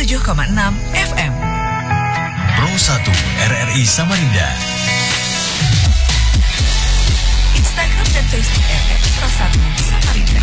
FM. Pro 1 RRI Samarinda. Instagram dan Facebook FM Pro 1 Samarinda.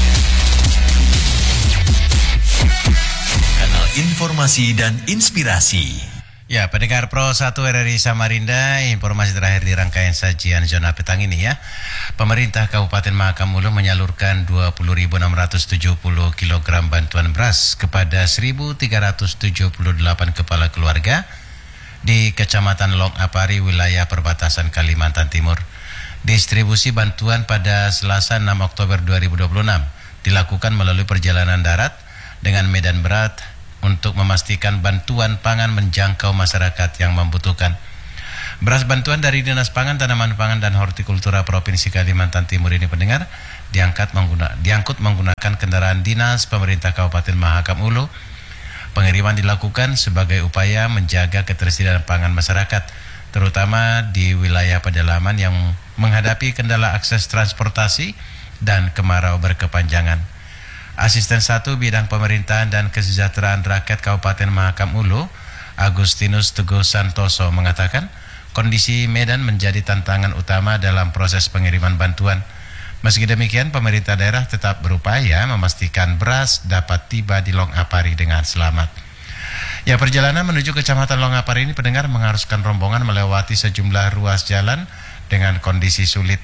Kanal informasi dan inspirasi. Ya, pendengar Pro 1 RRI Samarinda, informasi terakhir di rangkaian sajian zona petang ini ya. Pemerintah Kabupaten Mahakam Ulu menyalurkan 20.670 kg bantuan beras kepada 1.378 kepala keluarga di Kecamatan Long Apari, wilayah perbatasan Kalimantan Timur. Distribusi bantuan pada Selasa 6 Oktober 2026 dilakukan melalui perjalanan darat dengan medan berat untuk memastikan bantuan pangan menjangkau masyarakat yang membutuhkan. Beras bantuan dari Dinas Pangan, Tanaman Pangan dan Hortikultura Provinsi Kalimantan Timur ini pendengar diangkut menggunakan kendaraan dinas pemerintah Kabupaten Mahakam Ulu. Pengiriman dilakukan sebagai upaya menjaga ketersediaan pangan masyarakat, terutama di wilayah pedalaman yang menghadapi kendala akses transportasi dan kemarau berkepanjangan. Asisten 1 Bidang Pemerintahan dan Kesejahteraan Rakyat Kabupaten Mahakam Ulu, Agustinus Teguh Santoso mengatakan, kondisi medan menjadi tantangan utama dalam proses pengiriman bantuan. Meski demikian, pemerintah daerah tetap berupaya memastikan beras dapat tiba di Long Apari dengan selamat. Ya, perjalanan menuju Kecamatan Long Apari ini pendengar mengharuskan rombongan melewati sejumlah ruas jalan dengan kondisi sulit.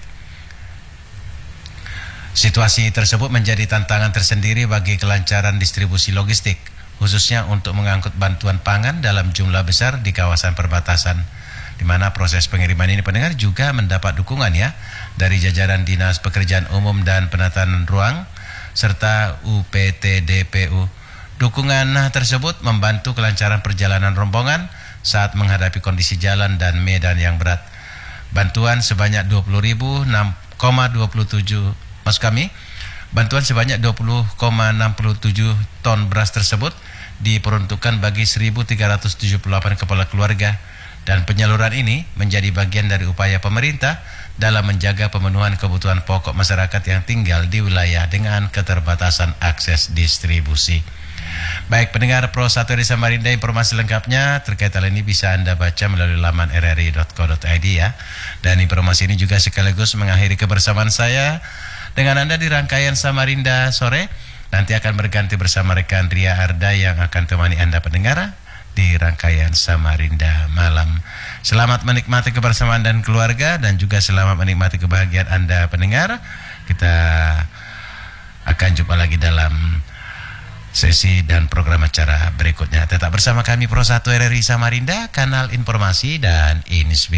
Situasi tersebut menjadi tantangan tersendiri bagi kelancaran distribusi logistik, khususnya untuk mengangkut bantuan pangan dalam jumlah besar di kawasan perbatasan, di mana proses pengiriman ini pendengar juga mendapat dukungan ya dari jajaran Dinas Pekerjaan Umum dan Penataan Ruang serta UPTDPU. Dukungan tersebut membantu kelancaran perjalanan rombongan saat menghadapi kondisi jalan dan medan yang berat. Bantuan sebanyak 20.67 ton beras tersebut diperuntukkan bagi 1.378 kepala keluarga, dan penyaluran ini menjadi bagian dari upaya pemerintah dalam menjaga pemenuhan kebutuhan pokok masyarakat yang tinggal di wilayah dengan keterbatasan akses distribusi. Baik pendengar Pro 1 RRI Samarinda, informasi lengkapnya terkait hal ini bisa Anda baca melalui laman rri.co.id ya. Dan informasi ini juga sekaligus mengakhiri kebersamaan saya dengan Anda di rangkaian Samarinda sore. Nanti akan berganti bersama rekan Ria Arda yang akan temani Anda pendengar di rangkaian Samarinda malam. Selamat menikmati kebersamaan dan keluarga, dan juga selamat menikmati kebahagiaan Anda pendengar. Kita akan jumpa lagi dalam sesi dan program acara berikutnya. Tetap bersama kami Pro 1 RRI Samarinda, kanal informasi dan inspirasi.